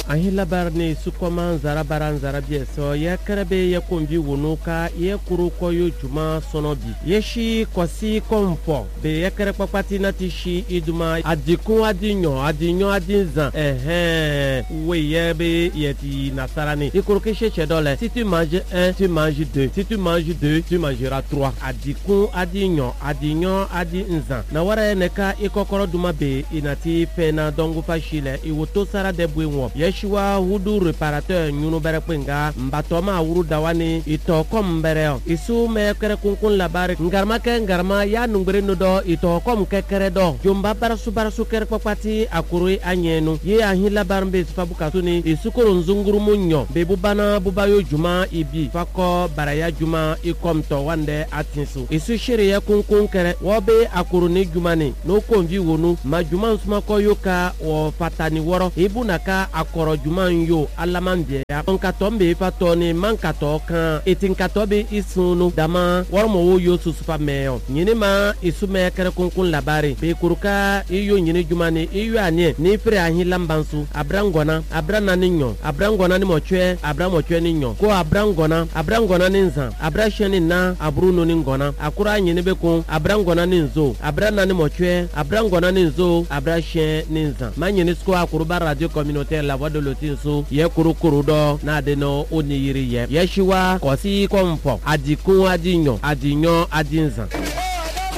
ahila barni sukoma zarabaran zarabie so ya karebe ya kumbi wonuka ye kuru koyo juma sonobi yeshi kwasi kompo be ya kare papati na tishi iduma adikun adinyo adinzan we ye be yeti nasarani ikuru keshe chedole si tu manges 1 tu manges 2 si tu manges 2 tu mangeras 3 adikun adinyo adinzan na wara neka ikokoro duma be inati pena dongu fashile iwoto sara de bwenwo yeshiwa hudu reparateur nyunu bere kwenga mbatoma wuru dawani ito kom bere isu me kere kunkun labari ngarma ya nungbere nodo ito kom kekere do jomba barasu kere papati akuru anyenu ye ahin labar mbe fabuka tuni isukuru nzunguru munyo be bubana bubayo juma ibi fako baraya juma ikomto wande atinsu isu shiri ya kunkun kere wobe akuru ni jumani no konvi wonu ma juma nsuma ko yoka o fatani woro ibunaka akoro juma yo alamambie ya onkatombe fatoni mankato kan etinkatobe isunu dama wormo wo yo susufa meyo nyine ma isume kere kunkun labari be kuruka iyo nyine jumani iyo anie ni fere ahin lambansu abrangona ninyo abrangona ni mochwe abramochwe ninyo ko abrangona ninza abrasheni na abruno ningona akura nyine be ko abrangona ninzo abrana ni mochwe abrangona ninzo abrashe ninza manyine sko akuruba radio communautaire la voix de l'Otinso ye kurukuru do na adeno oniyiri ye yeshiwa kosi kompo adikun adinyo adinza